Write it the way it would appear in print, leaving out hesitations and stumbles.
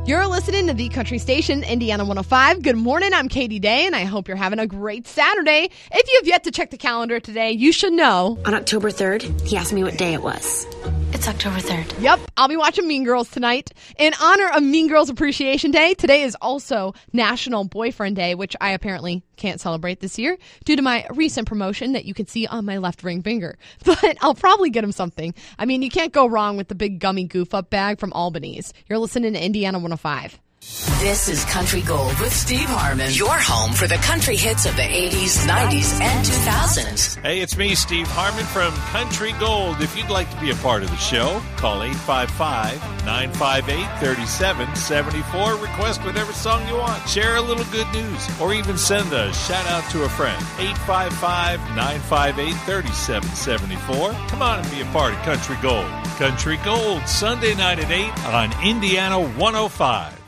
You're listening to the country station, Indiana 105. Good morning, I'm Katie Day, and I hope you're having a great Saturday. If you have yet to check the calendar today, you should know. On October 3rd, he asked me what day it was. It's October 3rd. Yep, I'll be watching Mean Girls tonight. In honor of Mean Girls Appreciation Day, today is also National Boyfriend Day, which I apparently can't celebrate this year due to my recent promotion that you can see on my left ring finger. But I'll probably get him something. I mean, you can't go wrong with the big gummy goof-up bag from Albany's. You're listening to Indiana 105. This is Country Gold with Steve Harmon, your home for the country hits of the 80s, 90s, and 2000s. Hey, it's me, Steve Harmon from Country Gold. If you'd like to be a part of the show, call 855-958-3774. Request whatever song you want. Share a little good news, or even send a shout-out to a friend. 855-958-3774. Come on and be a part of Country Gold. Country Gold, Sunday night at 8 on Indiana 105.